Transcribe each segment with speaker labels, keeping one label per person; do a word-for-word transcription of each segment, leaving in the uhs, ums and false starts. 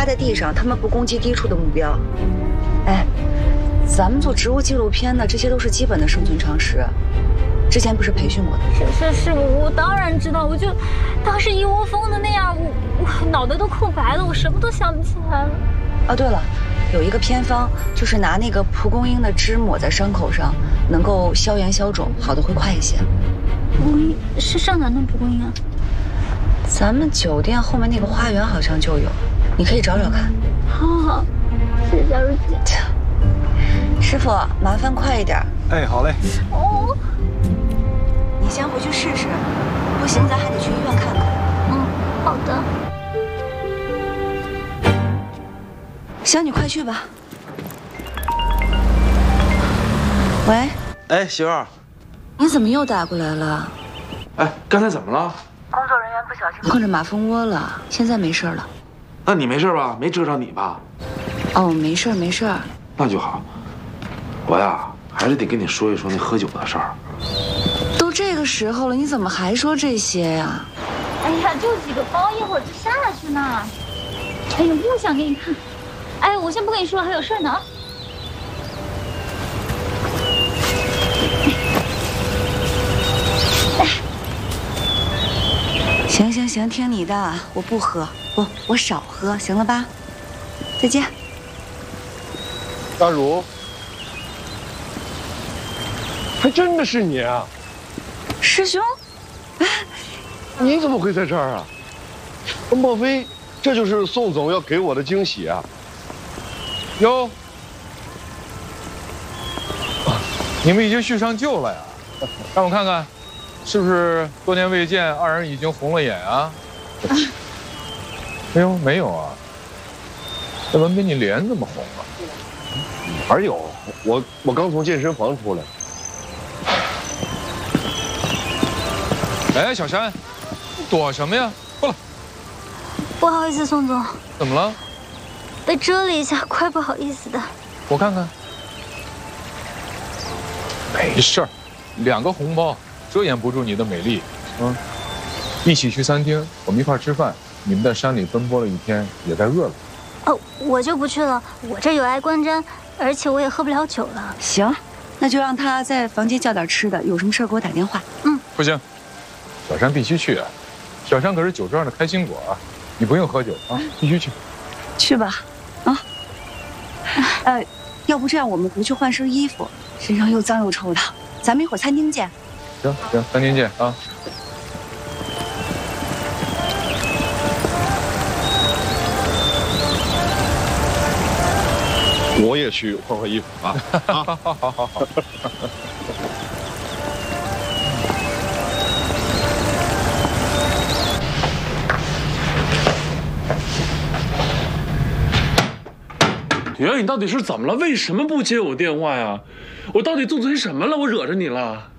Speaker 1: 在地上，他们不攻击低处的目标。哎，咱们做植物纪录片的，这些都是基本的生存常识。之前不是培训过的？
Speaker 2: 是是是，我我当然知道，我就当时一窝蜂的那样，我我脑袋都空白了，我什么都想不起来了。
Speaker 1: 哦，对了，有一个偏方，就是拿那个蒲公英的汁抹在伤口上，能够消炎消肿，好的会快一些。
Speaker 2: 蒲公英是上哪弄蒲公英啊？
Speaker 1: 咱们酒店后面那个花园好像就有，你可以找找看。
Speaker 2: 好好好，谢谢小茹姐。
Speaker 1: 师傅，麻烦快一点。
Speaker 3: 哎，好嘞。
Speaker 2: 哦。
Speaker 1: 你先回去试试，不行咱还得去医院看看。
Speaker 2: 嗯，好的。
Speaker 1: 行，你快去吧。喂。
Speaker 4: 哎，媳妇儿。
Speaker 1: 你怎么又打过来了？
Speaker 4: 哎，刚才怎么了？
Speaker 1: 工作人员不小心碰着马蜂窝了，现在没事了。
Speaker 4: 那你没事吧？没蛰着你吧？
Speaker 1: 哦，没事没事。
Speaker 4: 那就好。我呀，还是得跟你说一说那喝酒的事儿。
Speaker 1: 都这个时候了，你怎么还说这些呀？
Speaker 2: 哎呀，就几个包，一会儿就下去呢。哎呀，不想给你看。哎，我先不跟你说了，还有事呢啊。
Speaker 1: 行行行，听你的，我不喝，不，我少喝，行了吧？再见。
Speaker 3: 大茹，还真的是你啊！
Speaker 1: 师兄，
Speaker 3: 你怎么会在这儿啊？莫非这就是宋总要给我的惊喜啊？
Speaker 5: 哟，你们已经续上旧了呀？让我看看，是不是多年未见，二人已经红了眼啊？哎呦，没有啊。怎么没你脸怎么红啊？
Speaker 3: 哪儿有？我我刚从健身房出来。
Speaker 5: 哎，小山，你躲什么呀？过来。
Speaker 2: 不好意思，宋总。
Speaker 5: 怎么了？
Speaker 2: 被蛰了一下，怪不好意思的。
Speaker 5: 我看看。没事儿，两个红包遮掩不住你的美丽。嗯，一起去餐厅，我们一块儿吃饭。你们在山里奔波了一天，也该饿了。
Speaker 2: 哦，我就不去了，我这有碍观瞻，而且我也喝不了酒了。
Speaker 1: 行，那就让他在房间叫点吃的，有什么事给我打电话。
Speaker 2: 嗯，
Speaker 5: 不行，小山必须去啊！小山可是酒桌上的开心果啊！你不用喝酒啊，必须去。
Speaker 1: 去吧，啊。呃，要不这样，我们回去换身衣服，身上又脏又臭的，咱们一会儿餐厅见。
Speaker 5: 行行，餐厅见啊。
Speaker 3: 我也去换换衣服啊！啊，
Speaker 5: 好好好好好。
Speaker 6: 圆圆，你到底是怎么了？为什么不接我电话呀？我到底做错什么了？我惹着你了？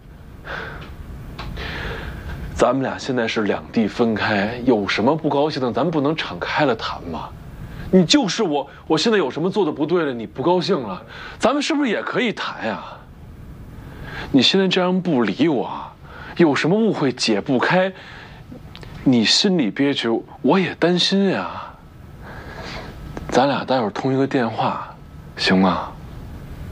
Speaker 6: 咱们俩现在是两地分开，有什么不高兴的，咱不能敞开了谈吗？你就是我，我现在有什么做的不对了，你不高兴了，咱们是不是也可以谈呀？你现在这样不理我，有什么误会解不开，你心里憋屈，我也担心呀。咱俩待会儿通一个电话，行吗？